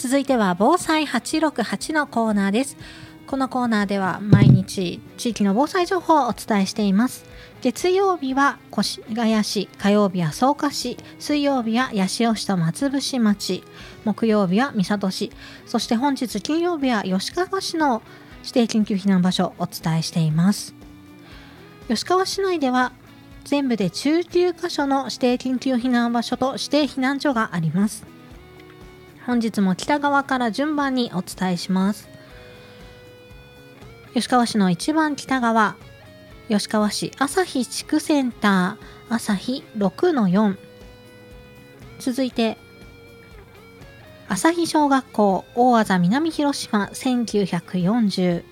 続いては防災868のコーナーです。このコーナーでは毎日地域の防災情報をお伝えしています。月曜日は越谷市、火曜日は草加市、水曜日は八潮市と松伏町、木曜日は三郷市、そして本日金曜日は吉川市の指定緊急避難場所をお伝えしています。吉川市内では全部で19カ所の指定緊急避難場所と指定避難所があります。本日も北側から順番にお伝えします。吉川市の一番北側、吉川市朝日地区センター朝日 6-4、 続いて朝日小学校大字南広島1940、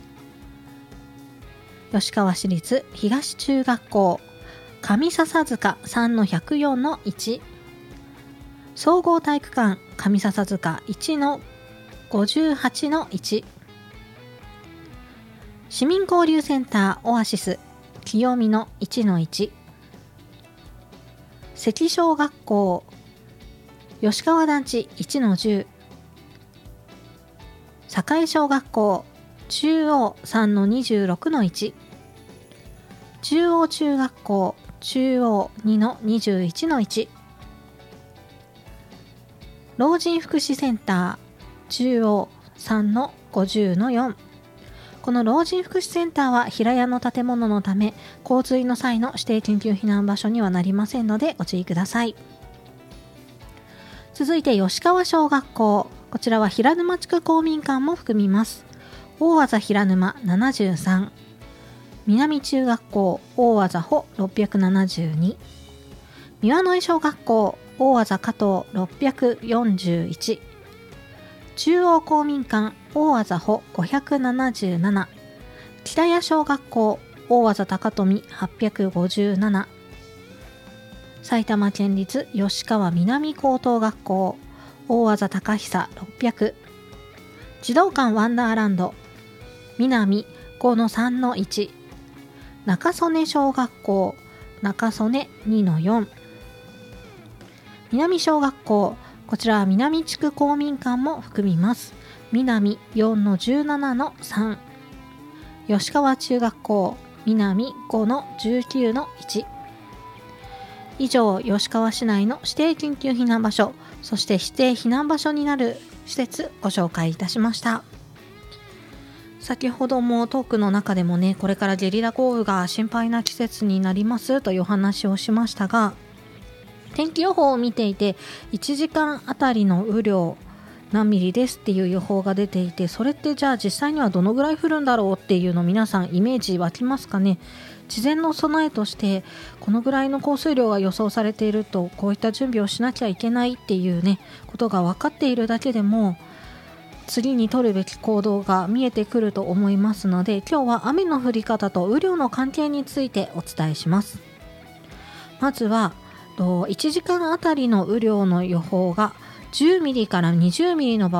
吉川市立東中学校上笹塚 3-104-1、 総合体育館上笹塚 1-58-1、 市民交流センターオアシス清見の 1-1、 関小学校吉川団地 1-10、 栄小学校中央 3-26-1、 中央中学校中央 2-21-1、 老人福祉センター中央 3-50-4。 この老人福祉センターは平屋の建物のため洪水の際の指定緊急避難場所にはなりませんのでご注意ください。続いて吉川小学校、こちらは平沼地区公民館も含みます。大字平沼73、南中学校大字穂672、三輪野井小学校大字加藤641、中央公民館大字穂577、北谷小学校大字高富857、埼玉県立吉川南高等学校大字高久600、児童館ワンダーランド南 5-3-1、中曽根小学校中曽根 2-4、 南小学校、こちらは南地区公民館も含みます。南 4-17-3、 吉川中学校南 5-19-1。 以上、吉川市内の指定緊急避難場所、そして指定避難場所になる施設ご紹介いたしました。先ほどもトークの中でもね、これからゲリラ豪雨が心配な季節になりますというお話をしましたが、天気予報を見ていて1時間あたりの雨量何ミリですっていう予報が出ていて、それってじゃあ実際にはどのぐらい降るんだろうっていうの皆さんイメージ湧きますかね。事前の備えとしてこのぐらいの降水量が予想されているとこういった準備をしなきゃいけないっていうねことが分かっているだけでも次に取るべき行動が見えてくると思いますので、今日は雨の降り方と雨量の関係についてお伝えします。まずは1時間あたりの雨量の予報が10ミリから20ミリの場合